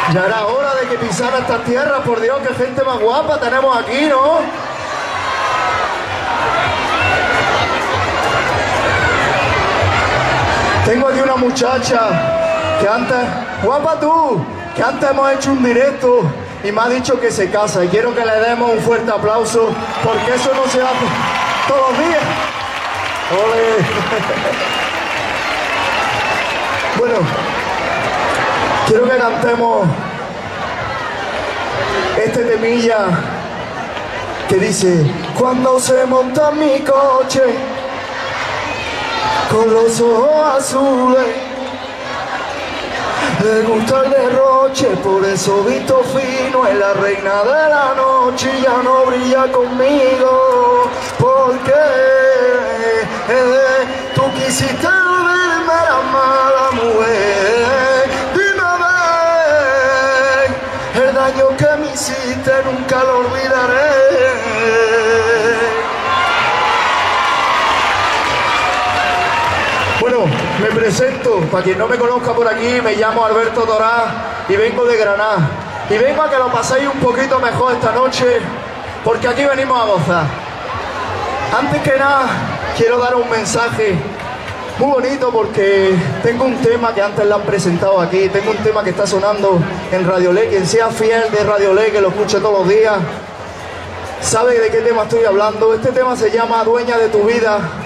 Ya era hora de que pisara esta tierra, por Dios, qué gente más guapa tenemos aquí, ¿no? Tengo aquí una muchacha que antes, guapa tú, que antes hemos hecho un directo y me ha dicho que se casa y quiero que le demos un fuerte aplauso porque eso no se hace todos los días. ¡Ole! Bueno, quiero que cantemos este temilla que dice: cuando se monta en mi coche con los ojos azules, le gusta el derroche, por eso visto fino es la reina de la noche y ya no brilla conmigo, porque tú quisiste verme la mala mujer. Dime, ven, el daño que me hiciste nunca lo olvidaré. Bueno, me presento, para quien no me conozca por aquí, me llamo Alberto Torá y vengo de Granada. Y vengo a que lo paséis un poquito mejor esta noche, porque aquí venimos a gozar. Antes que nada, quiero dar un mensaje muy bonito porque tengo un tema que antes lo han presentado aquí, tengo un tema que está sonando en Radio Le. Quien sea fiel de Radio Le, que lo escuche todos los días, sabe de qué tema estoy hablando. Este tema se llama Dueña de tu vida.